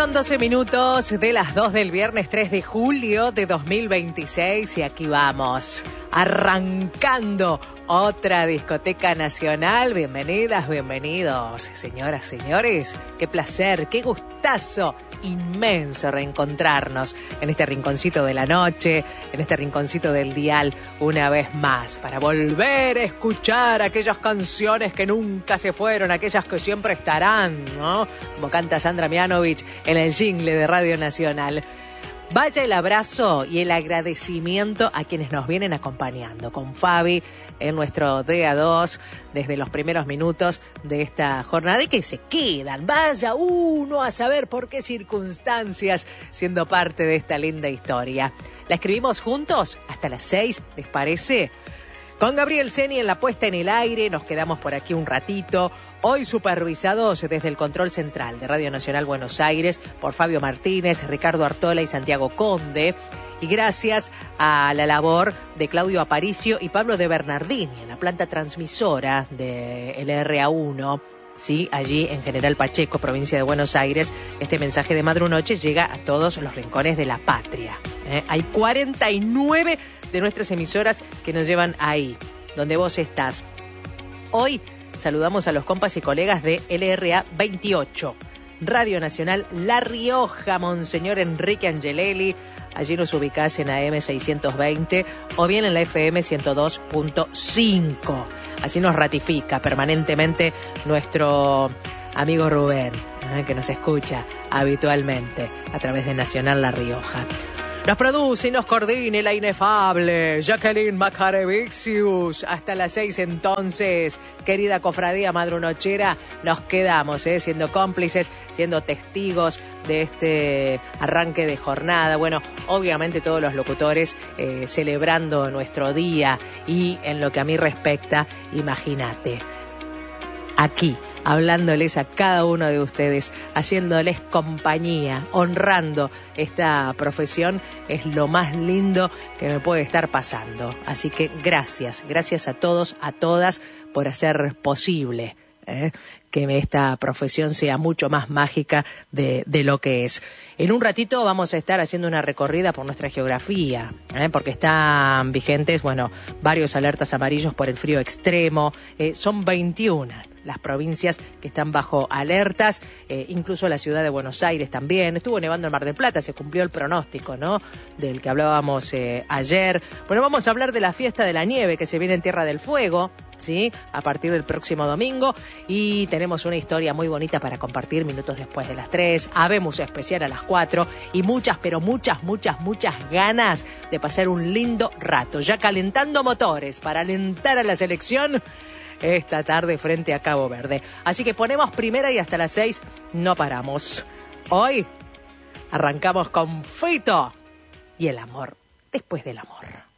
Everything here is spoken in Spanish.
Pasan 12 minutos de las 2 del viernes 3 de julio de 2026 y aquí vamos, arrancando otra discoteca nacional. Bienvenidas, bienvenidos, señoras, señores. Qué placer, qué gustazo inmenso reencontrarnos en este rinconcito de la noche, en este rinconcito del dial una vez más, para volver a escuchar aquellas canciones que nunca se fueron, aquellas que siempre estarán, ¿no? Como canta Sandra Mianovich en el jingle de Radio Nacional. Vaya el abrazo y el agradecimiento a quienes nos vienen acompañando, con Fabi en nuestro DA2 desde los primeros minutos de esta jornada y que se quedan, vaya uno a saber por qué circunstancias, siendo parte de esta linda historia. La escribimos juntos hasta las 6, ¿les parece? Con Gabriel Seni en la puesta en el aire, nos quedamos por aquí un ratito. Hoy supervisados desde el control central de Radio Nacional Buenos Aires por Fabio Martínez, Ricardo Artola y Santiago Conde. Y gracias a la labor de Claudio Aparicio y Pablo de Bernardini en la planta transmisora de LRA1. Sí, allí en General Pacheco, provincia de Buenos Aires, este mensaje de Madrunoche llega a todos los rincones de la patria. Hay 49 de nuestras emisoras que nos llevan ahí, donde vos estás. Hoy saludamos a los compas y colegas de LRA 28, Radio Nacional La Rioja, Monseñor Enrique Angelelli. Allí nos ubicás en AM 620 o bien en la FM 102.5. Así nos ratifica permanentemente nuestro amigo Rubén, que nos escucha habitualmente a través de Nacional La Rioja. Nos produce y nos coordina la inefable Jacqueline Macarevixius. Hasta las 6 entonces, querida cofradía madrunochera, nos quedamos siendo cómplices, siendo testigos de este arranque de jornada. Bueno, obviamente todos los locutores celebrando nuestro día y en lo que a mí respecta, imagínate, aquí, hablándoles a cada uno de ustedes, haciéndoles compañía, honrando esta profesión, es lo más lindo que me puede estar pasando. Así que gracias a todos, a todas, por hacer posible que esta profesión sea mucho más mágica de lo que es. En un ratito vamos a estar haciendo una recorrida por nuestra geografía, porque están vigentes, varios alertas amarillos por el frío extremo. Son 21 las provincias que están bajo alertas, incluso la ciudad de Buenos Aires también. Estuvo nevando en Mar del Plata, se cumplió el pronóstico, ¿no?, del que hablábamos ayer. Bueno, vamos a hablar de la fiesta de la nieve que se viene en Tierra del Fuego, ¿sí?, a partir del próximo domingo, y tenemos una historia muy bonita para compartir minutos después de las 3, habemos especial a las 4 y muchas, pero muchas ganas de pasar un lindo rato, ya calentando motores para alentar a la selección esta tarde frente a Cabo Verde. Así que ponemos primera y hasta las 6 no paramos. Hoy arrancamos con Fito y el amor después del amor.